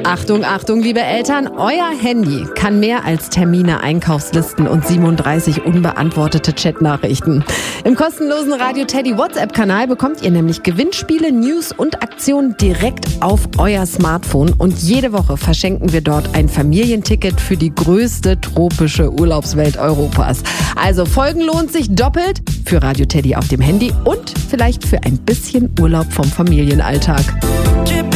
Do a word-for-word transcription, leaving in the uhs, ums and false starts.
Achtung, Achtung, liebe Eltern, euer Handy kann mehr als Termine, Einkaufslisten und siebenunddreißig unbeantwortete Chatnachrichten. Im kostenlosen Radio Teddy WhatsApp-Kanal bekommt ihr nämlich Gewinnspiele, News und Aktionen direkt auf euer Smartphone. Und jede Woche verschenken wir dort ein Familienticket für die größte tropische Urlaubswelt Europas. Also folgen lohnt sich doppelt für Radio Teddy auf dem Handy und vielleicht für ein bisschen Urlaub vom Familienalltag.